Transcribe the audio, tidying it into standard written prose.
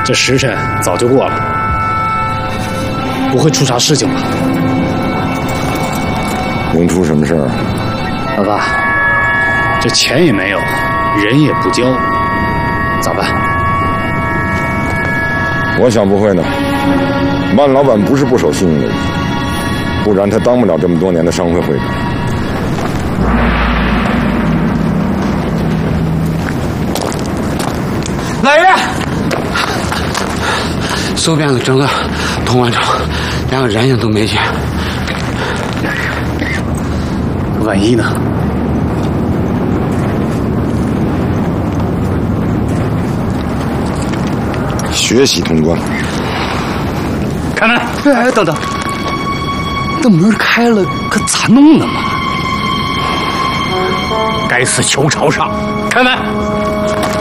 这时辰早就过了，不会出啥事情吧？ 能出什么事儿？ 老大，这钱也没有，人也不交，咋办？ 我想不会呢。万老板不是不守信用的人，不然他当不了这么多年的商会会长。 来人！搜遍了整个潼关城，连个人影都没见。 万一呢？ 学习通关。 开门！ 哎，等等，这门开了，可咋弄呢嘛？ 该死，求朝上！开门！